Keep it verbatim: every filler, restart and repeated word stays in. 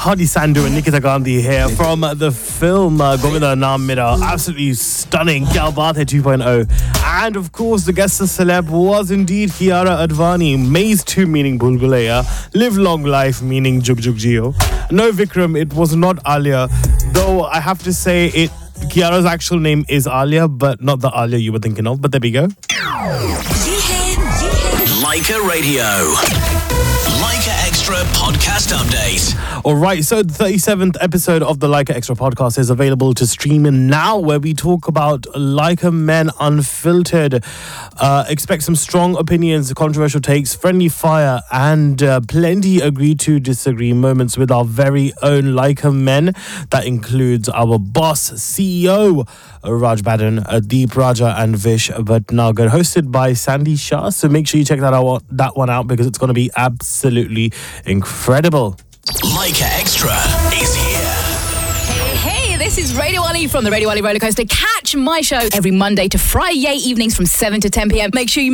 Hadi Sandhu and Nikita Gandhi here from the film uh, Govinda Naam Mera. Absolutely stunning. Kya Baat Hai two point oh. And of course, the guest celeb was indeed Kiara Advani. Maze two meaning Bhul Bhulaiya. Live Long Life meaning Jug Jug Jio. No, Vikram, it was not Alia. Though I have to say, it Kiara's actual name is Alia, but not the Alia you were thinking of. But there we go. Leica Radio. Leica Extra Podcast Update. All right, so the thirty-seventh episode of the Leica Extra Podcast is available to stream now, where we talk about Leica Men Unfiltered. Uh, expect some strong opinions, controversial takes, friendly fire, and uh, plenty agree to disagree moments with our very own Leica men. That includes our boss, C E O, Raj Badan, Deep Raja, and Vish Bhatnagar, hosted by Sandy Shah. So make sure you check that out, that one out, because it's going to be absolutely incredible. Leica Extra is here. Hey, hey, this is Radio Ali from the Radio Ali Rollercoaster. Catch my show every Monday to Friday evenings from seven to ten p.m. Make sure you